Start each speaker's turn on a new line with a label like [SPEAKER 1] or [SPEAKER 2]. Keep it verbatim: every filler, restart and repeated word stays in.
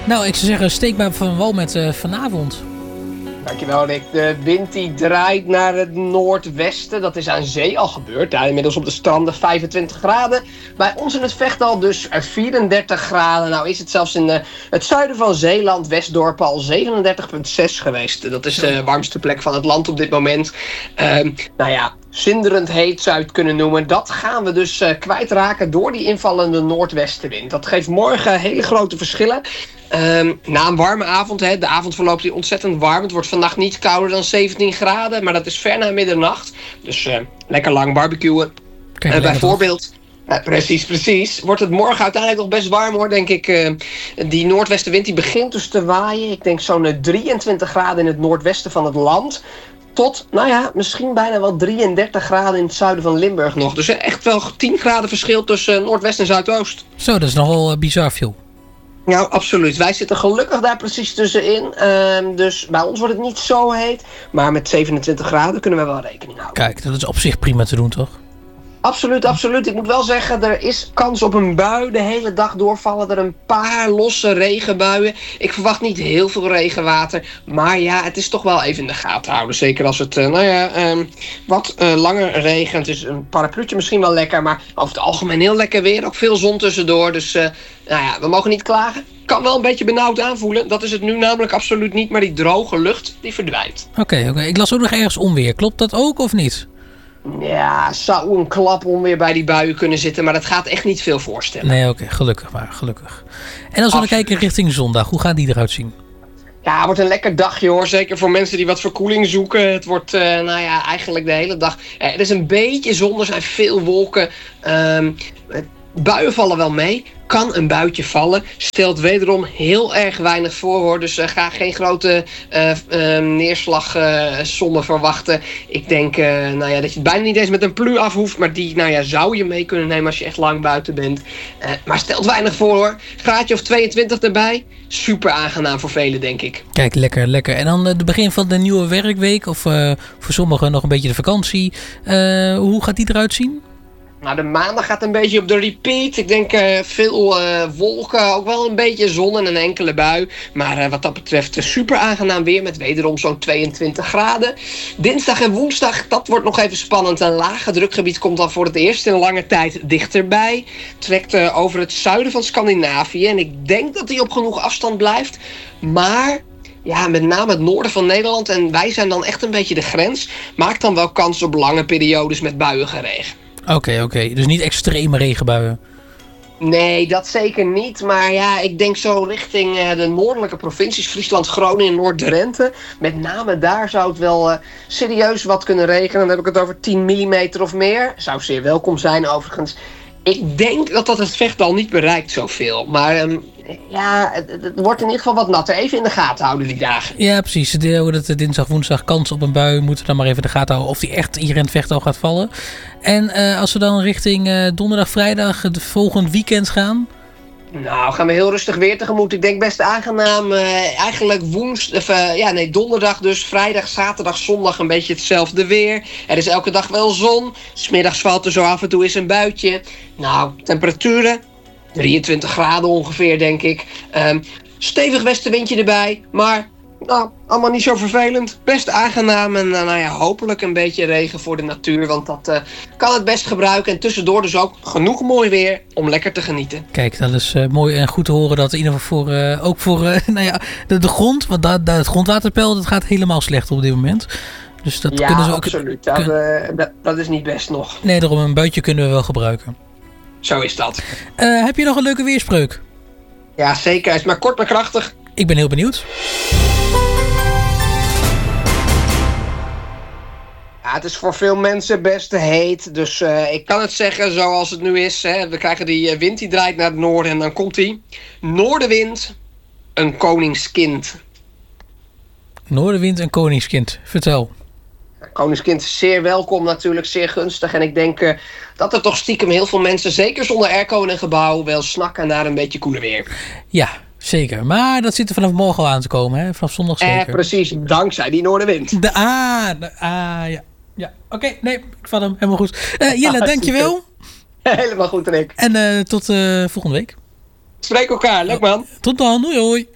[SPEAKER 1] Nou, ik zou zeggen, steek maar van wal met uh, vanavond.
[SPEAKER 2] Dankjewel, Rick. De wind die draait naar het noordwesten. Dat is aan zee al gebeurd. Ja, inmiddels op de stranden vijfentwintig graden. Bij ons in het Vechtdal dus vierendertig graden. Nou is het zelfs in uh, het zuiden van Zeeland, Westdorp, al zevenendertig komma zes geweest. Dat is de warmste plek van het land op dit moment. Uh, nou ja, zinderend heet zou je het kunnen noemen. Dat gaan we dus uh, kwijtraken door die invallende noordwestenwind. Dat geeft morgen hele grote verschillen. Um, na een warme avond, hè, de avond verloopt hier ontzettend warm. Het wordt vannacht niet kouder dan zeventien graden, maar dat is ver na middernacht. Dus uh, lekker lang barbecuen.
[SPEAKER 1] Kijk,
[SPEAKER 2] uh, bijvoorbeeld, uh, precies, precies. Wordt het morgen uiteindelijk nog best warm hoor, denk ik. Uh, die noordwestenwind die begint dus te waaien. Ik denk zo'n drieëntwintig graden in het noordwesten van het land. Tot, nou ja, misschien bijna wel drieëndertig graden in het zuiden van Limburg nog. Dus echt wel tien graden verschil tussen noordwest en zuidoost.
[SPEAKER 1] Zo, dat is nogal uh, bizar veel.
[SPEAKER 2] Nou, absoluut. Wij zitten gelukkig daar precies tussenin. Uh, dus bij ons wordt het niet zo heet. Maar met zevenentwintig graden kunnen we wel rekening houden.
[SPEAKER 1] Kijk, dat is op zich prima te doen, toch?
[SPEAKER 2] Absoluut, absoluut. Ik moet wel zeggen, er is kans op een bui. De hele dag doorvallen er een paar losse regenbuien. Ik verwacht niet heel veel regenwater. Maar ja, het is toch wel even in de gaten houden. Zeker als het, uh, nou ja, um, wat uh, langer regent. Dus een parapluutje misschien wel lekker. Maar over het algemeen heel lekker weer. Ook veel zon tussendoor. Dus uh, nou ja, we mogen niet klagen. Kan wel een beetje benauwd aanvoelen. Dat is het nu namelijk absoluut niet. Maar die droge lucht, die verdwijnt.
[SPEAKER 1] Oké, okay, oké. Okay. Ik las ook nog ergens onweer. Klopt dat ook of niet?
[SPEAKER 2] Ja, zou een klap onweer bij die buien kunnen zitten. Maar dat gaat echt niet veel voorstellen.
[SPEAKER 1] Nee, oké. Okay, gelukkig maar. Gelukkig. En als we dan kijken richting zondag. Hoe gaat die eruit zien?
[SPEAKER 2] Ja, het wordt een lekker dagje hoor. Zeker voor mensen die wat verkoeling zoeken. Het wordt, uh, nou ja, eigenlijk de hele dag. Uh, er is een beetje zon. Er zijn veel wolken. Um, buien vallen wel mee. Kan een buitje vallen. Stelt wederom heel erg weinig voor hoor. Dus uh, ga geen grote uh, uh, neerslagsommen uh, verwachten. Ik denk uh, nou ja, dat je het bijna niet eens met een plu af hoeft. Maar die nou ja, zou je mee kunnen nemen als je echt lang buiten bent. Uh, maar stelt weinig voor hoor. Graadje of tweeëntwintig erbij. Super aangenaam voor velen denk ik.
[SPEAKER 1] Kijk, lekker, lekker. En dan uh, de begin van de nieuwe werkweek. Of uh, voor sommigen nog een beetje de vakantie. Uh, hoe gaat die eruit zien?
[SPEAKER 2] Nou, de maandag gaat een beetje op de repeat. Ik denk uh, veel uh, wolken, ook wel een beetje zon en een enkele bui. Maar uh, wat dat betreft uh, super aangenaam weer met wederom zo'n tweeëntwintig graden. Dinsdag en woensdag, dat wordt nog even spannend. Een lage drukgebied komt dan voor het eerst in een lange tijd dichterbij. Trekt uh, over het zuiden van Scandinavië. En ik denk dat hij op genoeg afstand blijft. Maar ja, met name het noorden van Nederland, en wij zijn dan echt een beetje de grens, maakt dan wel kans op lange periodes met buiige regen.
[SPEAKER 1] Oké, okay, oké. Okay. Dus niet extreme regenbuien?
[SPEAKER 2] Nee, dat zeker niet. Maar ja, ik denk zo richting uh, de noordelijke provincies, Friesland, Groningen, Noord-Drenthe. Met name daar zou het wel uh, serieus wat kunnen regenen. Dan heb ik het over tien millimeter of meer. Zou zeer welkom zijn overigens. Ik denk dat dat het Vechtdal niet bereikt zoveel. Maar um, ja, het, het wordt in ieder geval wat natter. Even in de gaten houden die dagen.
[SPEAKER 1] Ja, precies. De, dat dinsdag, woensdag kans op een bui. Moeten we dan maar even in de gaten houden of die echt hier in het Vechtdal gaat vallen. En uh, als we dan richting uh, donderdag, vrijdag, het volgend weekend gaan.
[SPEAKER 2] Nou, gaan we heel rustig weer tegemoet. Ik denk best aangenaam. Uh, eigenlijk woensdag, uh, ja nee, donderdag dus. Vrijdag, zaterdag, zondag een beetje hetzelfde weer. Er is elke dag wel zon. 'S Middags valt er zo af en toe eens een buitje. Nou, temperaturen drieëntwintig graden ongeveer, denk ik. Um, stevig westenwindje erbij, maar nou, allemaal niet zo vervelend. Best aangenaam en uh, nou ja, hopelijk een beetje regen voor de natuur. Want dat uh, kan het best gebruiken. En tussendoor dus ook genoeg mooi weer om lekker te genieten.
[SPEAKER 1] Kijk, dat is uh, mooi en goed te horen dat in ieder geval voor, uh, ook voor uh, nou ja, de, de grond. Want dat, dat, het grondwaterpeil dat gaat helemaal slecht op dit moment. Dus dat
[SPEAKER 2] ja,
[SPEAKER 1] kunnen ze ook,
[SPEAKER 2] absoluut. Dat, kun... uh, dat, dat is niet best nog.
[SPEAKER 1] Nee, daarom een buitje kunnen we wel gebruiken.
[SPEAKER 2] Zo is dat.
[SPEAKER 1] Uh, heb je nog een leuke weerspreuk?
[SPEAKER 2] Ja, zeker. Hij is maar kort maar krachtig.
[SPEAKER 1] Ik ben heel benieuwd.
[SPEAKER 2] Ja, het is voor veel mensen best heet. Dus uh, ik kan het zeggen zoals het nu is. Hè. We krijgen die wind die draait naar het noorden en dan komt hij. Noordenwind, een koningskind.
[SPEAKER 1] Noordenwind, een koningskind. Vertel.
[SPEAKER 2] Koningskind is zeer welkom natuurlijk, zeer gunstig. En ik denk uh, dat er toch stiekem heel veel mensen, zeker zonder airco in een gebouw, wel snakken naar een beetje koeler weer.
[SPEAKER 1] Ja, zeker. Maar dat zit er vanaf morgen al aan te komen, hè? Vanaf zondag zeker.
[SPEAKER 2] Eh, precies, dankzij die noordenwind.
[SPEAKER 1] De A, de A, ja. Ja, oké, okay, nee, ik vat hem. Helemaal goed. Uh, Jelle, dankjewel.
[SPEAKER 2] Helemaal goed, Rick.
[SPEAKER 1] En uh, tot uh, volgende week.
[SPEAKER 2] Spreek elkaar, leuk man.
[SPEAKER 1] Tot dan, doei hoi.